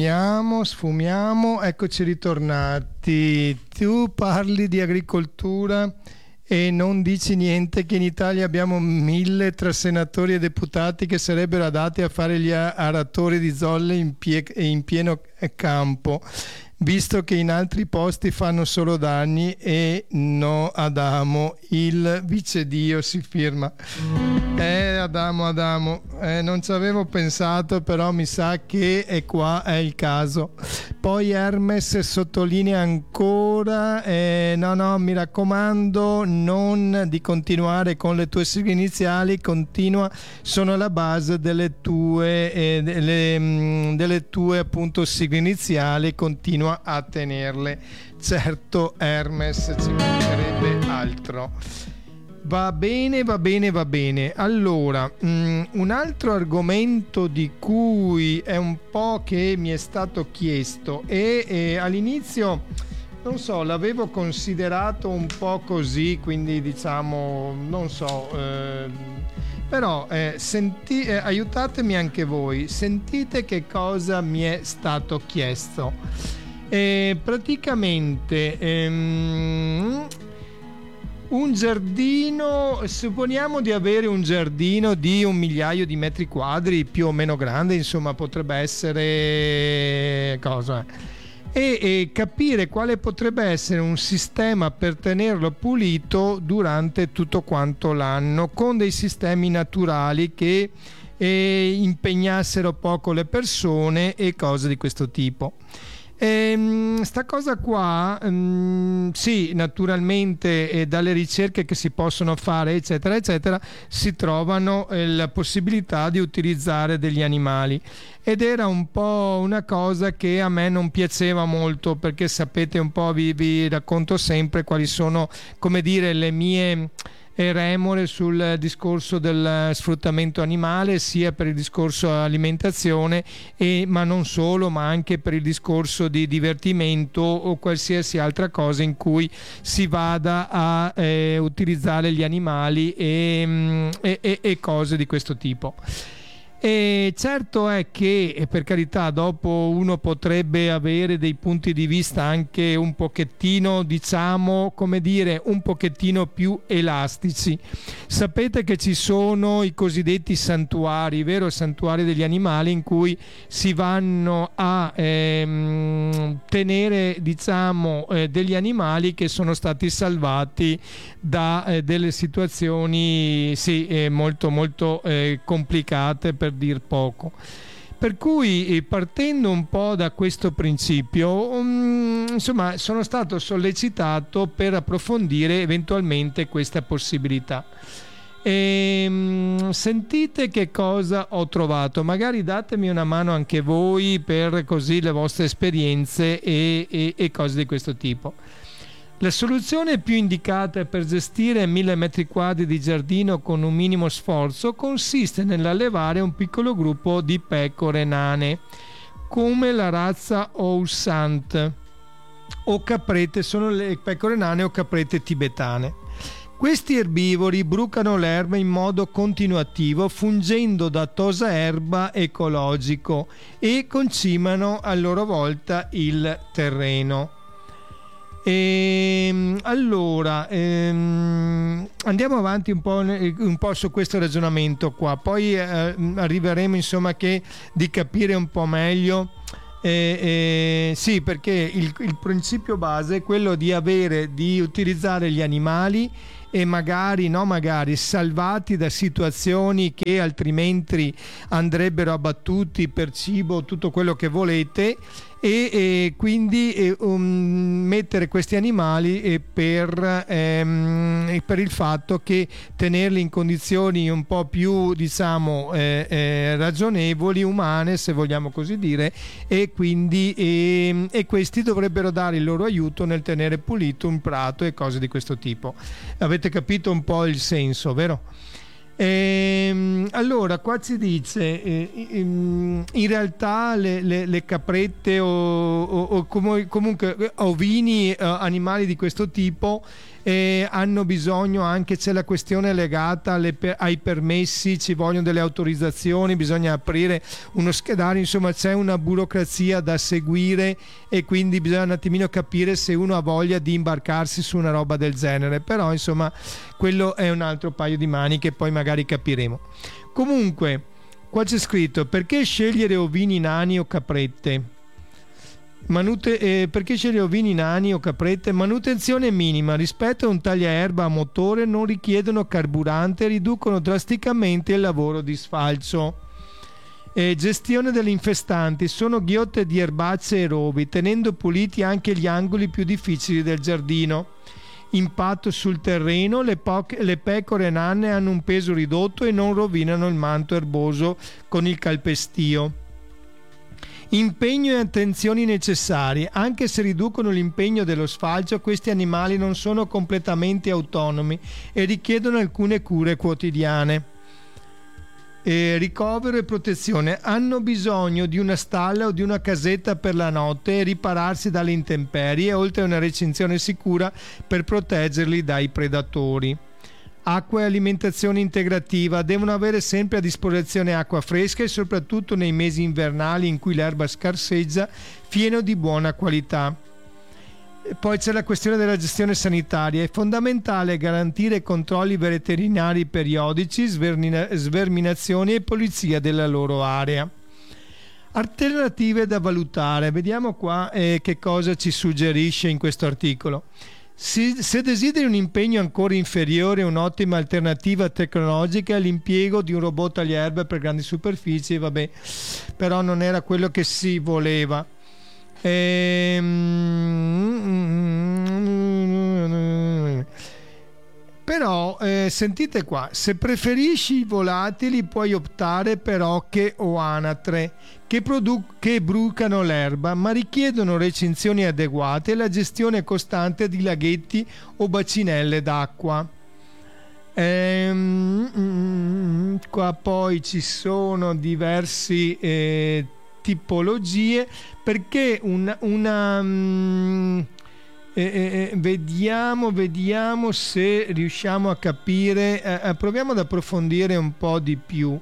Sfumiamo, eccoci ritornati. Tu parli di agricoltura e non dici niente che in Italia abbiamo 1000 tra senatori e deputati che sarebbero adatti a fare gli aratori di zolle in pieno campo, visto che in altri posti fanno solo danni e no Adamo, il vice Dio, si firma. Adamo, non ci avevo pensato, però mi sa che qua è il caso. Poi Hermes sottolinea ancora, no, mi raccomando, non di continuare con le tue sigle iniziali, continua, sono la base delle tue appunto sigle iniziali, continua a tenerle. Certo Hermes, ci mancherebbe altro. Va bene. Allora, un altro argomento di cui è un po' che mi è stato chiesto e all'inizio, non so, l'avevo considerato un po' così, quindi diciamo, non so, però aiutatemi anche voi, sentite che cosa mi è stato chiesto. Praticamente un giardino, supponiamo di avere un giardino di 1.000.000 di metri quadri, più o meno grande, insomma potrebbe essere cosa, e capire quale potrebbe essere un sistema per tenerlo pulito durante tutto quanto l'anno, con dei sistemi naturali che impegnassero poco le persone e cose di questo tipo. Sta cosa qua, sì, naturalmente dalle ricerche che si possono fare eccetera eccetera si trovano la possibilità di utilizzare degli animali, ed era un po' una cosa che a me non piaceva molto, perché sapete un po', vi racconto sempre quali sono, come dire, le mie remore sul discorso del sfruttamento animale, sia per il discorso alimentazione ma non solo, ma anche per il discorso di divertimento o qualsiasi altra cosa in cui si vada a utilizzare gli animali e cose di questo tipo. E certo è che, per carità, dopo uno potrebbe avere dei punti di vista anche un pochettino, diciamo, come dire, un pochettino più elastici. Sapete che ci sono i cosiddetti santuari, vero? Santuari degli animali, in cui si vanno a tenere, diciamo, degli animali che sono stati salvati da delle situazioni molto molto complicate, per dir poco. Per cui, partendo un po' da questo principio, insomma, sono stato sollecitato per approfondire eventualmente questa possibilità. Sentite che cosa ho trovato, magari datemi una mano anche voi per così le vostre esperienze e cose di questo tipo. La soluzione più indicata per gestire 1000 metri quadri di giardino con un minimo sforzo consiste nell'allevare un piccolo gruppo di pecore nane, come la razza Ousant o caprette, sono le pecore nane o caprette tibetane. Questi erbivori brucano l'erba in modo continuativo, fungendo da tosaerba ecologico, e concimano a loro volta il terreno. Allora andiamo avanti un po' su questo ragionamento qua, poi arriveremo insomma di capire un po' meglio. Sì, perché il principio base è quello di utilizzare gli animali e magari salvati da situazioni che altrimenti andrebbero abbattuti per cibo, tutto quello che volete, e quindi mettere questi animali per il fatto che tenerli in condizioni un po' più, diciamo, ragionevoli, umane, se vogliamo così dire, e quindi questi dovrebbero dare il loro aiuto nel tenere pulito un prato e cose di questo tipo. Avete capito un po' il senso, vero? Allora qua ci dice in realtà le caprette o comunque ovini, animali di questo tipo hanno bisogno anche, c'è la questione legata ai permessi, ci vogliono delle autorizzazioni, bisogna aprire uno schedario, insomma c'è una burocrazia da seguire e quindi bisogna un attimino capire se uno ha voglia di imbarcarsi su una roba del genere, però insomma quello è un altro paio di maniche, poi magari capiremo. Comunque qua c'è scritto: perché scegliere ovini nani o caprette? Perché scegliere ovini nani o caprette? Manutenzione minima rispetto a un tagliaerba a motore, non richiedono carburante e riducono drasticamente il lavoro di sfalcio. Gestione delle infestanti: sono ghiotte di erbacee e rovi, tenendo puliti anche gli angoli più difficili del giardino. Impatto sul terreno: le pecore nanne hanno un peso ridotto e non rovinano il manto erboso con il calpestio. Impegno e attenzioni necessarie: anche se riducono l'impegno dello sfalcio, questi animali non sono completamente autonomi e richiedono alcune cure quotidiane. Ricovero e protezione: hanno bisogno di una stalla o di una casetta per la notte e ripararsi dalle intemperie, oltre a una recinzione sicura per proteggerli dai predatori. Acqua e alimentazione integrativa: devono avere sempre a disposizione acqua fresca e soprattutto nei mesi invernali in cui l'erba scarseggia, fieno di buona qualità. E poi c'è la questione della gestione sanitaria: è fondamentale garantire controlli veterinari periodici, sverminazioni e pulizia della loro area. Alternative da valutare: vediamo qua che cosa ci suggerisce in questo articolo. Se desideri un impegno ancora inferiore, un'ottima alternativa tecnologica è l'impiego di un robot tagliaerba per grandi superfici, vabbè, però non era quello che si voleva. Però sentite qua: se preferisci i volatili puoi optare per oche o anatre che brucano l'erba, ma richiedono recinzioni adeguate e la gestione costante di laghetti o bacinelle d'acqua. Qua poi ci sono diversi tipologie, perché vediamo se riusciamo a capire, proviamo ad approfondire un po' di più.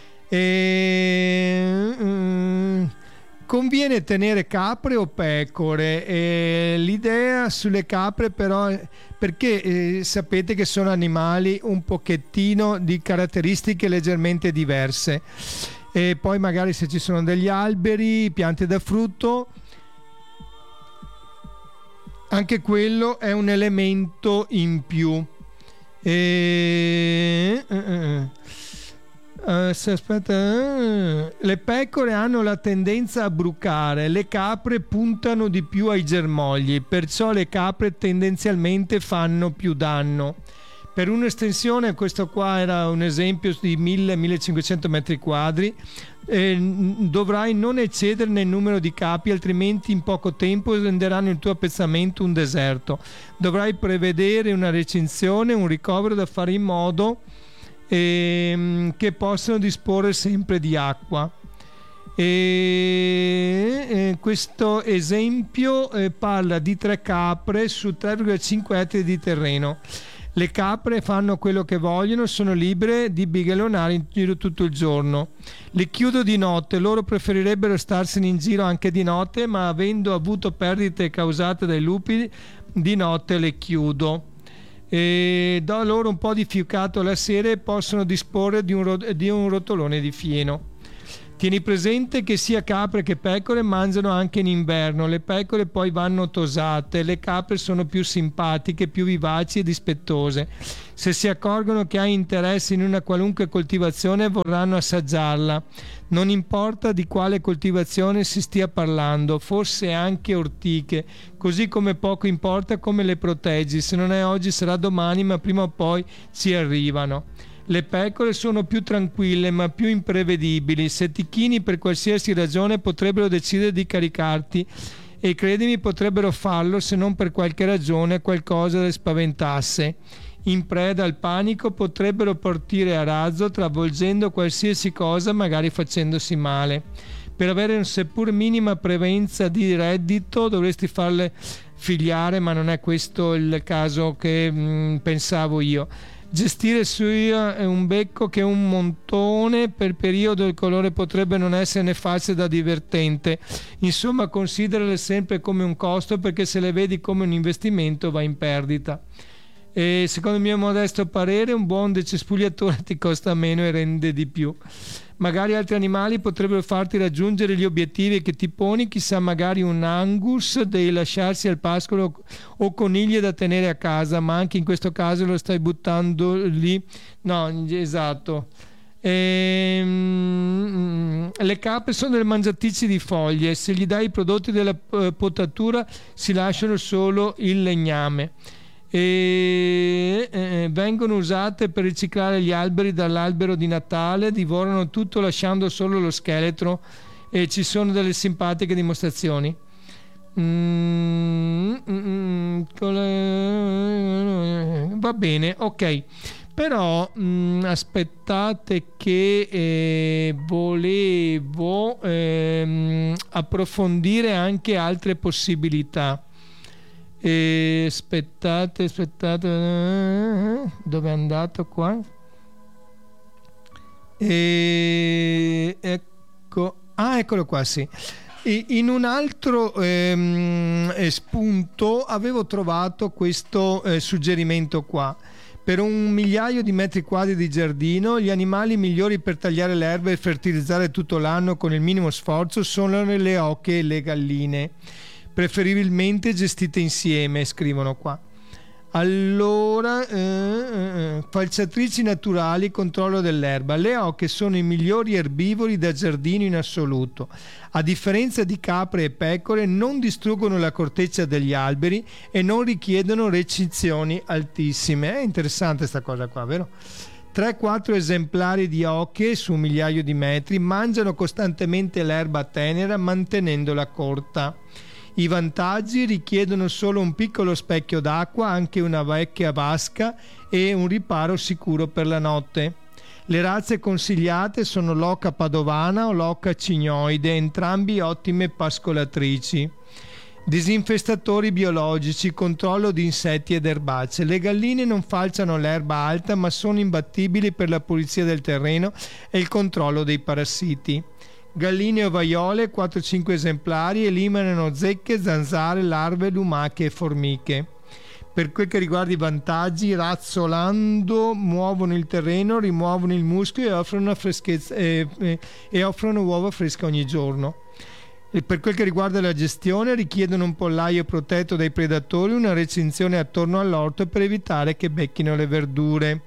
Conviene tenere capre o pecore? L'idea sulle capre però, perché sapete che sono animali un pochettino di caratteristiche leggermente diverse, e poi magari se ci sono degli alberi, piante da frutto, anche quello è un elemento in più. Le pecore hanno la tendenza a brucare, le capre puntano di più ai germogli, perciò le capre tendenzialmente fanno più danno. Per un'estensione, questo qua era un esempio di 1000-1500 metri quadri, dovrai non eccederne il numero di capi, altrimenti in poco tempo renderanno il tuo appezzamento un deserto. Dovrai prevedere una recinzione, un ricovero da fare in modo che possano disporre sempre di acqua. Questo esempio parla di 3 capre su 3,5 ettari di terreno. Le capre fanno quello che vogliono, sono libere di bighellonare in giro tutto il giorno. Le chiudo di notte, loro preferirebbero starsene in giro anche di notte, ma avendo avuto perdite causate dai lupi, di notte le chiudo. Do loro un po' di fiucato la sera e possono disporre di un rotolone di fieno. Tieni presente che sia capre che pecore mangiano anche in inverno. Le pecore poi vanno tosate, le capre sono più simpatiche, più vivaci e dispettose. Se si accorgono che hai interesse in una qualunque coltivazione vorranno assaggiarla. Non importa di quale coltivazione si stia parlando, forse anche ortiche, così come poco importa come le proteggi. Se non è oggi sarà domani, ma prima o poi ci arrivano. Le pecore sono più tranquille ma più imprevedibili. Se ti chini per qualsiasi ragione potrebbero decidere di caricarti, e credimi potrebbero farlo se non per qualche ragione qualcosa le spaventasse. in preda al panico potrebbero partire a razzo travolgendo qualsiasi cosa, magari facendosi male. Per avere un seppur minima prevenza di reddito dovresti farle figliare, ma non è questo il caso che pensavo io. Gestire sia un becco che un montone per periodo, il colore potrebbe non essere né facile da divertente. Insomma, considerale sempre come un costo, perché se le vedi come un investimento va in perdita. E secondo il mio modesto parere un buon decespugliatore ti costa meno e rende di più. Magari altri animali potrebbero farti raggiungere gli obiettivi che ti poni, chissà, magari un Angus devi lasciarsi al pascolo o conigli da tenere a casa, ma anche in questo caso lo stai buttando lì. No, esatto. Le capre sono delle mangiatrici di foglie, se gli dai i prodotti della potatura si lasciano solo il legname. Vengono usate per riciclare gli alberi dall'albero di Natale, divorano tutto lasciando solo lo scheletro, e ci sono delle simpatiche dimostrazioni. Va bene, ok, però aspettate che volevo approfondire anche altre possibilità. Aspettate, dove è andato qua? Eccolo qua, sì. In un altro spunto avevo trovato questo suggerimento qua. Per 1.000.000 di metri quadri di giardino, gli animali migliori per tagliare l'erba e fertilizzare tutto l'anno con il minimo sforzo sono le oche e le galline, preferibilmente gestite insieme, scrivono qua. Allora, falciatrici naturali, controllo dell'erba. Le oche sono i migliori erbivori da giardino in assoluto. A differenza di capre e pecore, non distruggono la corteccia degli alberi e non richiedono recinzioni altissime. È interessante sta cosa qua, vero? 3-4 esemplari di oche su 1.000.000 di metri mangiano costantemente l'erba tenera mantenendola corta. I vantaggi: richiedono solo un piccolo specchio d'acqua, anche una vecchia vasca, e un riparo sicuro per la notte. Le razze consigliate sono l'oca padovana o l'oca cignoide, entrambi ottime pascolatrici. Disinfestatori biologici, controllo di insetti ed erbacce. Le galline non falciano l'erba alta, ma sono imbattibili per la pulizia del terreno e il controllo dei parassiti. Galline ovaiole, 4-5 esemplari, eliminano zecche, zanzare, larve, lumache e formiche. Per quel che riguarda i vantaggi, razzolando muovono il terreno, rimuovono il muschio e offrono uova fresche ogni giorno. E per quel che riguarda la gestione, richiedono un pollaio protetto dai predatori, una recinzione attorno all'orto per evitare che becchino le verdure.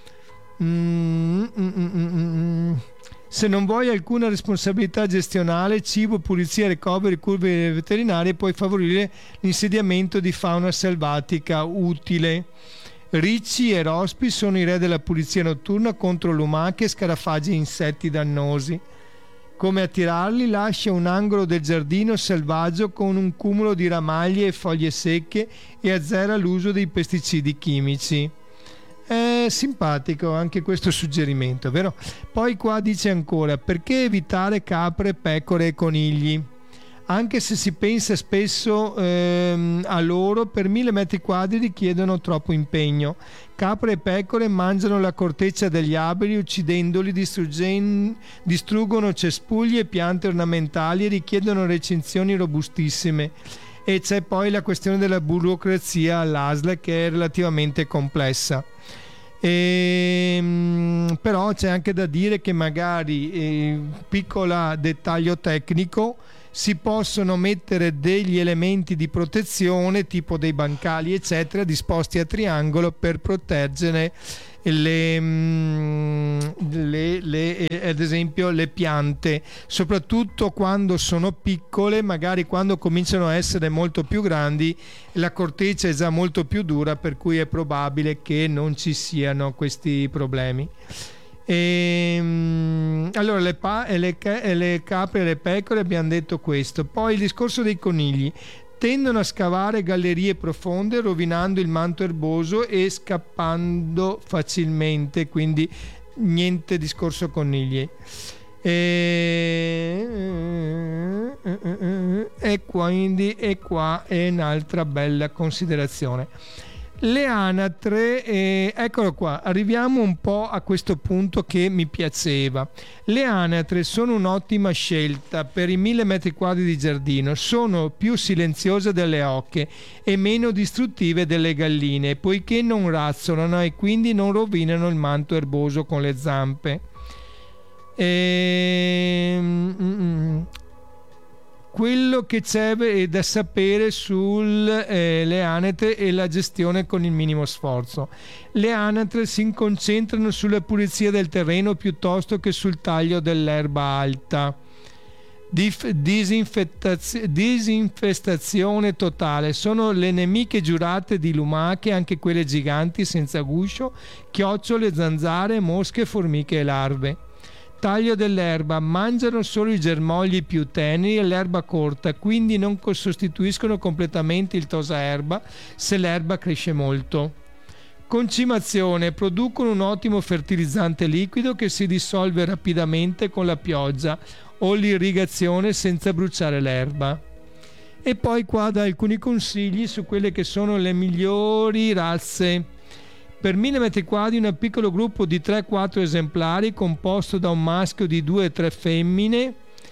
Se non vuoi alcuna responsabilità gestionale, cibo, pulizia, ricoveri, curve veterinarie, puoi favorire l'insediamento di fauna selvatica utile. Ricci e rospi sono i re della pulizia notturna contro lumache, scarafaggi e insetti dannosi. Come attirarli? Lascia un angolo del giardino selvaggio con un cumulo di ramaglie e foglie secche e azzera l'uso dei pesticidi chimici. È simpatico anche questo suggerimento, vero? Poi qua dice ancora: perché evitare capre, pecore e conigli? Anche se si pensa spesso a loro, per 1.000 metri quadri richiedono troppo impegno. Capre e pecore mangiano la corteccia degli alberi uccidendoli, distruggono cespugli e piante ornamentali e richiedono recinzioni robustissime. E c'è poi la questione della burocrazia all'ASL, che è relativamente complessa. Però c'è anche da dire che magari, piccolo dettaglio tecnico, si possono mettere degli elementi di protezione tipo dei bancali eccetera disposti a triangolo per proteggere ad esempio le piante, soprattutto quando sono piccole. Magari quando cominciano a essere molto più grandi la corteccia è già molto più dura, per cui è probabile che non ci siano questi problemi. Allora le capre e le pecore abbiamo detto questo. Poi il discorso dei conigli: tendono a scavare gallerie profonde rovinando il manto erboso e scappando facilmente, quindi niente discorso conigli. E qua è un'altra bella considerazione. Le anatre, eccolo qua, arriviamo un po' a questo punto che mi piaceva. Le anatre sono un'ottima scelta per i 1000 metri quadri di giardino, sono più silenziose delle oche e meno distruttive delle galline, poiché non razzolano e quindi non rovinano il manto erboso con le zampe. Quello che c'è da sapere sulle anatre è la gestione con il minimo sforzo. Le anatre si concentrano sulla pulizia del terreno piuttosto che sul taglio dell'erba alta. Disinfestazione totale. Sono le nemiche giurate di lumache, anche quelle giganti senza guscio, chiocciole, zanzare, mosche, formiche e larve. Taglio dell'erba: mangiano solo i germogli più teneri e l'erba corta, quindi non sostituiscono completamente il tosaerba se l'erba cresce molto. Concimazione: producono un ottimo fertilizzante liquido che si dissolve rapidamente con la pioggia o l'irrigazione senza bruciare l'erba. E poi qua dà alcuni consigli su quelle che sono le migliori razze. Per 1000 metri quadri un piccolo gruppo di 3-4 esemplari composto da un maschio di 2-3 femmine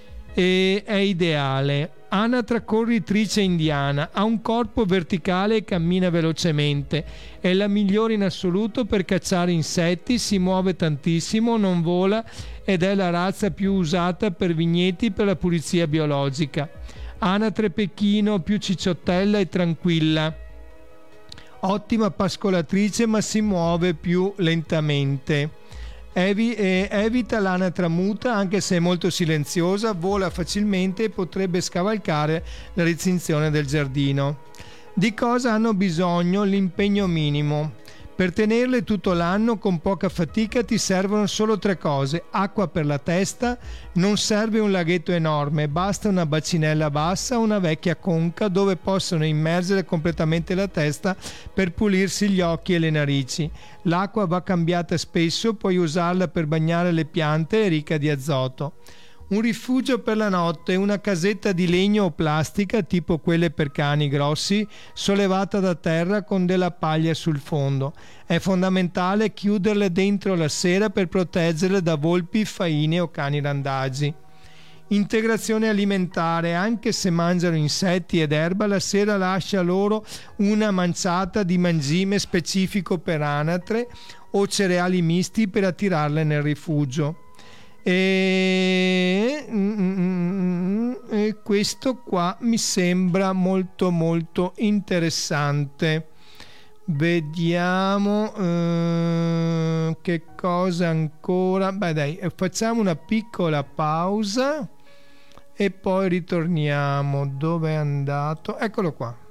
è ideale. Anatra corritrice indiana, ha un corpo verticale e cammina velocemente, è la migliore in assoluto per cacciare insetti, si muove tantissimo, non vola ed è la razza più usata per vigneti per la pulizia biologica. Anatre pechino, più cicciottella e tranquilla. Ottima pascolatrice ma si muove più lentamente. Evita l'anatra muta, anche se è molto silenziosa, vola facilmente e potrebbe scavalcare la recinzione del giardino. Di cosa hanno bisogno? L'impegno minimo. Per tenerle tutto l'anno con poca fatica ti servono solo 3 cose: acqua per la testa, non serve un laghetto enorme, basta una bacinella bassa o una vecchia conca dove possono immergere completamente la testa per pulirsi gli occhi e le narici. L'acqua va cambiata spesso, puoi usarla per bagnare le piante, è ricca di azoto. Un rifugio per la notte, una casetta di legno o plastica, tipo quelle per cani grossi, sollevata da terra con della paglia sul fondo. È fondamentale chiuderle dentro la sera per proteggerle da volpi, faine o cani randagi. Integrazione alimentare: anche se mangiano insetti ed erba, la sera lascia loro una manciata di mangime specifico per anatre o cereali misti per attirarle nel rifugio. E questo qua mi sembra molto molto interessante. Vediamo che cosa ancora. Beh dai, facciamo una piccola pausa e poi ritorniamo. Dove è andato? Eccolo qua.